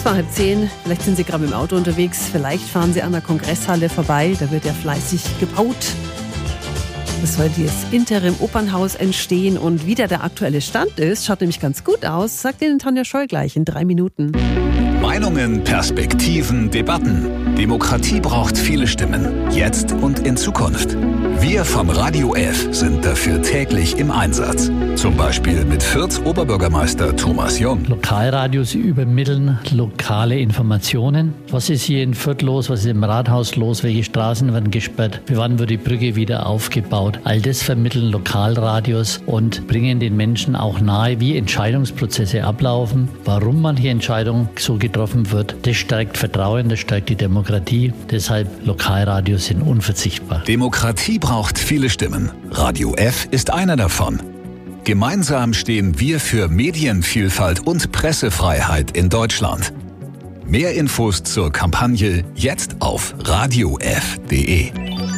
war 9:30. Vielleicht sind Sie gerade im Auto unterwegs. Vielleicht fahren Sie an der Kongresshalle vorbei. Da wird ja fleißig gebaut. Es soll das Interim-Opernhaus entstehen. Und wie der aktuelle Stand ist, schaut nämlich ganz gut aus, sagt Ihnen Tanja Scholl gleich in 3 Minuten. Meinungen, Perspektiven, Debatten. Demokratie braucht viele Stimmen. Jetzt und in Zukunft. Wir vom Radio F sind dafür täglich im Einsatz. Zum Beispiel mit Fürths Oberbürgermeister Thomas Jung. Lokalradios übermitteln lokale Informationen. Was ist hier in Fürth los? Was ist im Rathaus los? Welche Straßen werden gesperrt? Für wann wird die Brücke wieder aufgebaut? All das vermitteln Lokalradios und bringen den Menschen auch nahe, wie Entscheidungsprozesse ablaufen, warum manche Entscheidung so getroffen wird. Das stärkt Vertrauen, das stärkt die Demokratie. Deshalb Lokalradios sind unverzichtbar. Demokratie braucht viele Stimmen. Radio F ist einer davon. Gemeinsam stehen wir für Medienvielfalt und Pressefreiheit in Deutschland. Mehr Infos zur Kampagne jetzt auf radiof.de.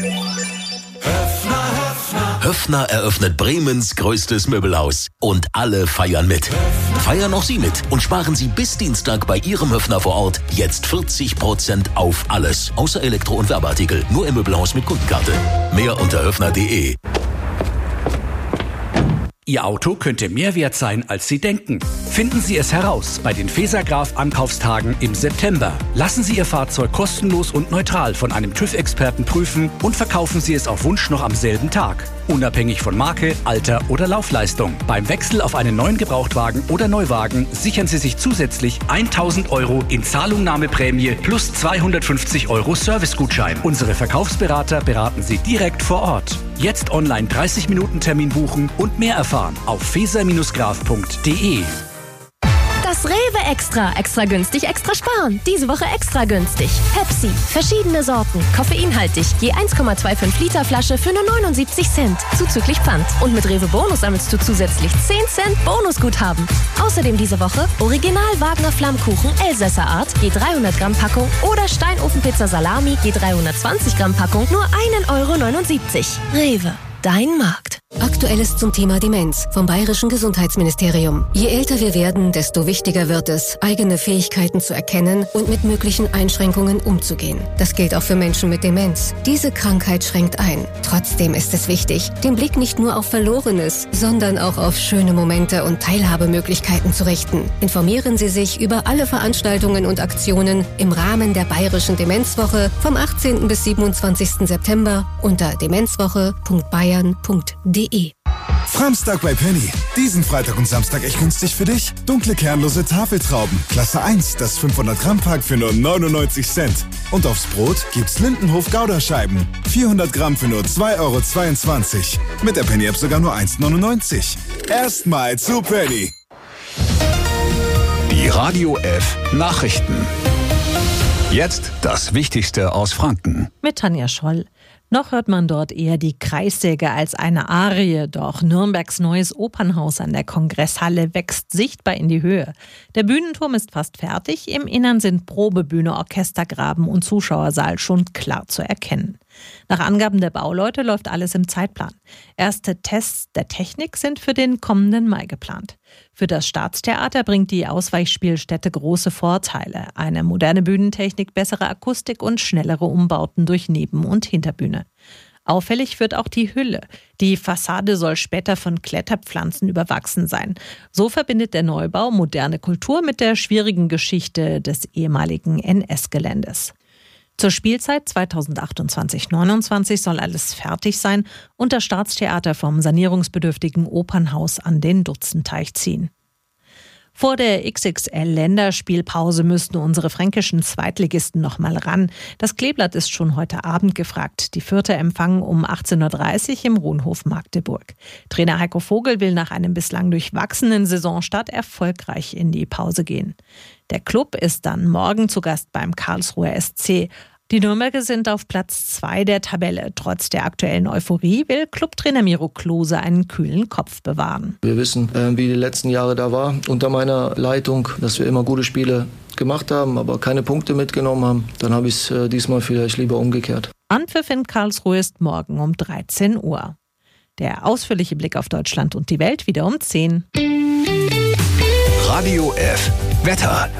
Höffner eröffnet Bremens größtes Möbelhaus und alle feiern mit. Feiern auch Sie mit und sparen Sie bis Dienstag bei Ihrem Höffner vor Ort jetzt 40% auf alles, außer Elektro- und Werbeartikel, nur im Möbelhaus mit Kundenkarte. Mehr unter höffner.de. Ihr Auto könnte mehr wert sein, als Sie denken. Finden Sie es heraus bei den Fesergraf-Ankaufstagen im September. Lassen Sie Ihr Fahrzeug kostenlos und neutral von einem TÜV-Experten prüfen und verkaufen Sie es auf Wunsch noch am selben Tag. Unabhängig von Marke, Alter oder Laufleistung. Beim Wechsel auf einen neuen Gebrauchtwagen oder Neuwagen sichern Sie sich zusätzlich 1.000 € in Zahlungnahmeprämie plus 250 € Servicegutschein. Unsere Verkaufsberater beraten Sie direkt vor Ort. Jetzt online 30-Minuten-Termin buchen und mehr erfahren auf feser-graf.de. Das Rewe Extra. Extra günstig, extra sparen. Diese Woche extra günstig. Pepsi. Verschiedene Sorten. Koffeinhaltig. Je 1,25 Liter Flasche für nur 79 Cent. Zuzüglich Pfand. Und mit Rewe Bonus sammelst du zusätzlich 10 Cent Bonusguthaben. Außerdem diese Woche Original Wagner Flammkuchen Elsässer Art. Je 300 Gramm Packung. Oder Steinofenpizza Salami. Je 320 Gramm Packung. Nur 1,79 €. Rewe. Dein Markt. Aktuelles zum Thema Demenz vom Bayerischen Gesundheitsministerium. Je älter wir werden, desto wichtiger wird es, eigene Fähigkeiten zu erkennen und mit möglichen Einschränkungen umzugehen. Das gilt auch für Menschen mit Demenz. Diese Krankheit schränkt ein. Trotzdem ist es wichtig, den Blick nicht nur auf Verlorenes, sondern auch auf schöne Momente und Teilhabemöglichkeiten zu richten. Informieren Sie sich über alle Veranstaltungen und Aktionen im Rahmen der Bayerischen Demenzwoche vom 18. bis 27. September unter demenzwoche.bayern.de. Framstag bei Penny. Diesen Freitag und Samstag echt günstig für dich. Dunkle kernlose Tafeltrauben. Klasse 1, das 500 Gramm Pack für nur 99 Cent. Und aufs Brot gibt's Lindenhof Gouda-Scheiben. 400 Gramm für nur 2,22 €. Mit der Penny-App sogar nur 1,99 €. Erstmal zu Penny. Die Radio F Nachrichten. Jetzt das Wichtigste aus Franken. Mit Tanja Scholl. Noch hört man dort eher die Kreissäge als eine Arie, doch Nürnbergs neues Opernhaus an der Kongresshalle wächst sichtbar in die Höhe. Der Bühnenturm ist fast fertig, im Innern sind Probebühne, Orchestergraben und Zuschauersaal schon klar zu erkennen. Nach Angaben der Bauleute läuft alles im Zeitplan. Erste Tests der Technik sind für den kommenden Mai geplant. Für das Staatstheater bringt die Ausweichspielstätte große Vorteile. Eine moderne Bühnentechnik, bessere Akustik und schnellere Umbauten durch Neben- und Hinterbühne. Auffällig wird auch die Hülle. Die Fassade soll später von Kletterpflanzen überwachsen sein. So verbindet der Neubau moderne Kultur mit der schwierigen Geschichte des ehemaligen NS-Geländes. Zur Spielzeit 2028/29 soll alles fertig sein und das Staatstheater vom sanierungsbedürftigen Opernhaus an den Dutzenteich ziehen. Vor der XXL-Länderspielpause müssten unsere fränkischen Zweitligisten noch mal ran. Das Kleeblatt ist schon heute Abend gefragt. Die Fürther empfangen um 18:30 Uhr im Rohnhof Magdeburg. Trainer Heiko Vogel will nach einem bislang durchwachsenen Saisonstart erfolgreich in die Pause gehen. Der Klub ist dann morgen zu Gast beim Karlsruher SC. Die Nürnberger sind auf Platz 2 der Tabelle. Trotz der aktuellen Euphorie will Clubtrainer Miro Klose einen kühlen Kopf bewahren. Wir wissen, wie die letzten Jahre da war unter meiner Leitung, dass wir immer gute Spiele gemacht haben, aber keine Punkte mitgenommen haben. Dann habe ich es diesmal vielleicht lieber umgekehrt. Anpfiff in Karlsruhe ist morgen um 13 Uhr. Der ausführliche Blick auf Deutschland und die Welt wieder um 10. Radio F Wetter.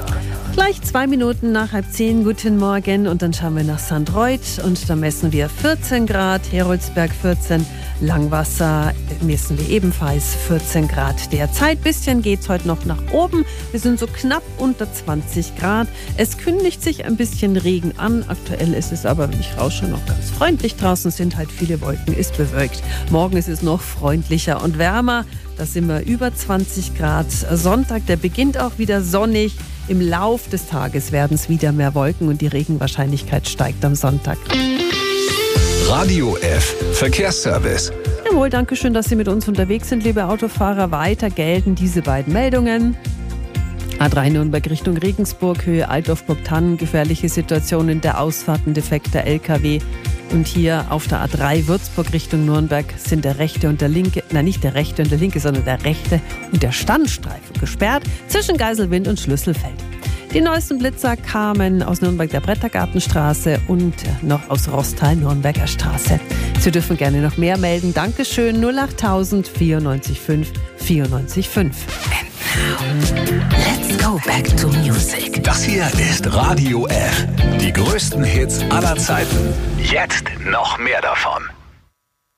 Gleich 2 Minuten nach 9:30, guten Morgen. Und dann schauen wir nach St. Reuth und da messen wir 14 Grad, Heroldsberg 14, Langwasser messen wir ebenfalls 14 Grad derzeit. Bisschen geht's heute noch nach oben. Wir sind so knapp unter 20 Grad. Es kündigt sich ein bisschen Regen an. Aktuell ist es aber, wenn ich rausschaue, noch ganz freundlich. Draußen sind halt viele Wolken, ist bewölkt. Morgen ist es noch freundlicher und wärmer. Da sind wir über 20 Grad. Sonntag, der beginnt auch wieder sonnig. Im Lauf des Tages werden es wieder mehr Wolken und die Regenwahrscheinlichkeit steigt am Sonntag. Radio F Verkehrsservice. Jawohl, danke schön, dass Sie mit uns unterwegs sind, liebe Autofahrer. Weiter gelten diese beiden Meldungen. A3 Nürnberg Richtung Regensburg, Höhe Altdorf-Burgthann, gefährliche Situation in der Ausfahrt, ein defekter LKW. Und hier auf der A3 Würzburg Richtung Nürnberg sind der rechte und der linke, nicht der rechte und der linke, sondern der rechte und der Standstreifen gesperrt zwischen Geiselwind und Schlüsselfeld. Die neuesten Blitzer kamen aus Nürnberg der Brettergartenstraße und noch aus Rostal Nürnberger Straße. Sie dürfen gerne noch mehr melden. Dankeschön 08000 94 5 94 5. Let's go back to music. Das hier ist Radio F. Die größten Hits aller Zeiten. Jetzt noch mehr davon.